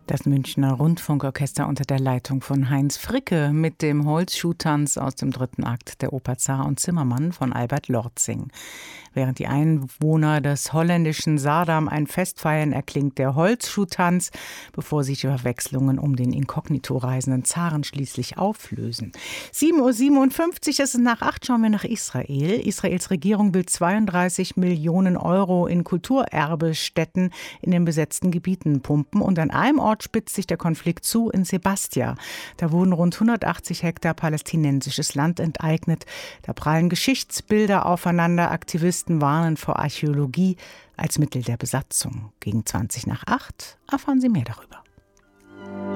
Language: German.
Das Münchner Rundfunkorchester unter der Leitung von Heinz Fricke mit dem Holzschuhtanz aus dem 3. Akt der Oper Zar und Zimmermann von Albert Lortzing. Während die Einwohner des holländischen Saardam ein Fest feiern, erklingt der Holzschuhtanz, bevor sich die Verwechslungen um den inkognito reisenden Zaren schließlich auflösen. 7:57 Uhr, es ist nach 8, schauen wir nach Israel. Israels Regierung will 32 Millionen Euro in Kulturerbestätten in den besetzten Gebieten pumpen und an einem Ort spitzt sich der Konflikt zu, in Sebastia. Da wurden rund 180 Hektar palästinensisches Land enteignet. Da prallen Geschichtsbilder aufeinander. Aktivisten warnen vor Archäologie als Mittel der Besatzung. Gegen 7:20 erfahren Sie mehr darüber.